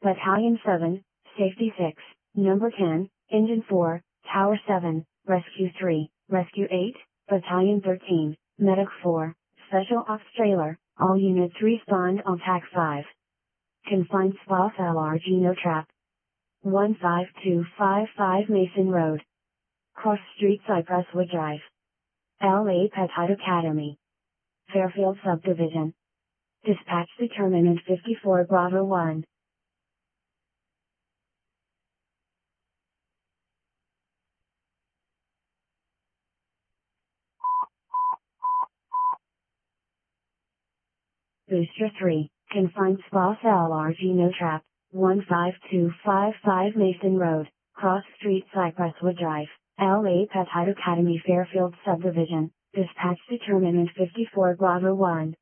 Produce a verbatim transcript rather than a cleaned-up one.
Battalion seven, Safety six, Number ten, Engine four, Tower seven, Rescue three, Rescue eight, Battalion thirteen, Medic four, Special Ops Trailer, all units respawn on TAC five. Confined Spot L R G No Trap. one five two five five Mason Road. Cross Street Cypress Wood Drive. L A Petite Academy. Fairfield Subdivision. Dispatch Determinant fifty-four Bravo one. Booster three, Confined Spot L R G No Trap, one five two five five Mason Road, Cross Street Cypress Wood Drive, L A Petite Academy Fairfield Subdivision, Dispatch Determinant fifty-four Bravo one.